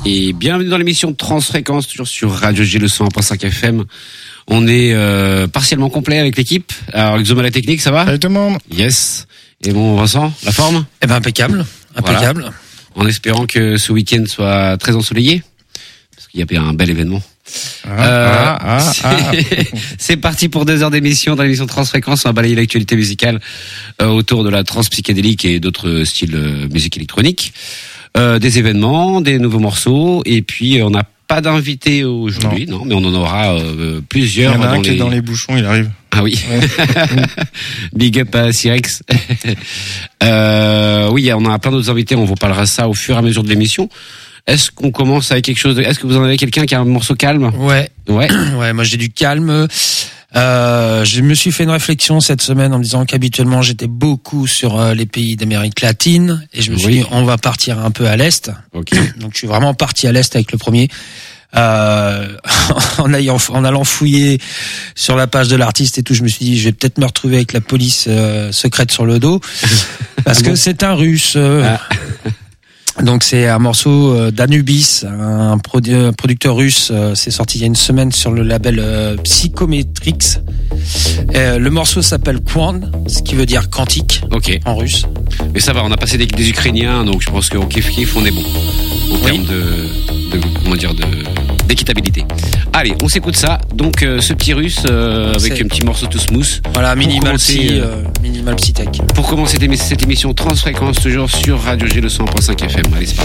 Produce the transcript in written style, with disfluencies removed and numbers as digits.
Et bienvenue dans l'émission Transfréquence, toujours sur Radio G le 101.5 FM. On est partiellement complet avec l'équipe. Alors Exoma la technique, ça va? Salut tout le monde. Yes. Et bon Vincent, la forme? Eh ben impeccable. Voilà. En espérant que ce week-end soit très ensoleillé, parce qu'il y a bien un bel événement. C'est parti pour 2 heures d'émission. Dans l'émission Transfréquence, on va balayer l'actualité musicale autour de la transpsychédélique et d'autres styles de musique électronique. Des événements, des nouveaux morceaux, et puis on n'a pas d'invité aujourd'hui, non, mais on en aura plusieurs. Il y en a un qui est dans les bouchons, il arrive. Ah oui. Big up à Cyrex. Oui, on a plein d'autres invités, on vous parlera ça au fur et à mesure de l'émission. Est-ce qu'on commence avec quelque chose Est-ce que vous en avez quelqu'un qui a un morceau calme? Ouais. Ouais, moi j'ai du calme. Je me suis fait une réflexion cette semaine en me disant qu'habituellement j'étais beaucoup sur les pays d'Amérique latine et je me suis dit on va partir un peu à l'est. Okay. Donc je suis vraiment parti à l'est avec le premier. En allant fouiller sur la page de l'artiste et tout, je me suis dit je vais peut-être me retrouver avec la police secrète sur le dos parce que c'est un Russe. Donc c'est un morceau d'Anubis, un producteur russe. C'est sorti il y a une semaine sur le label Psychometrix. Le morceau s'appelle Quan, ce qui veut dire quantique en russe. Mais ça va, on a passé des Ukrainiens, donc je pense qu'au kiff, on est bon en termes d'équitabilité. Allez, on s'écoute ça. Donc ce petit russe avec un petit morceau tout smooth. Voilà, minimal psy tech. Pour commencer cette émission Transfréquence, toujours sur Radio G le 100.5 FM. Allez, c'est parti.